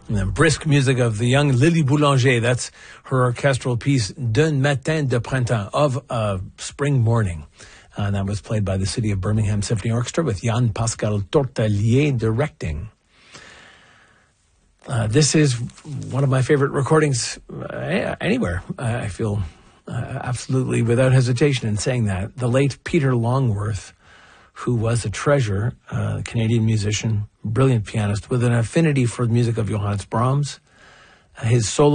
And then brisk music of the young Lily Boulanger. That's her orchestral piece, D'un matin de printemps, of a spring morning. And that was played by the City of Birmingham Symphony Orchestra with Yann-Pascal Tortelier directing. This is one of my favorite recordings anywhere. I feel absolutely without hesitation in saying that. The late Peter Longworth, who was a treasure, Canadian musician, brilliant pianist with an affinity for the music of Johannes Brahms. His solo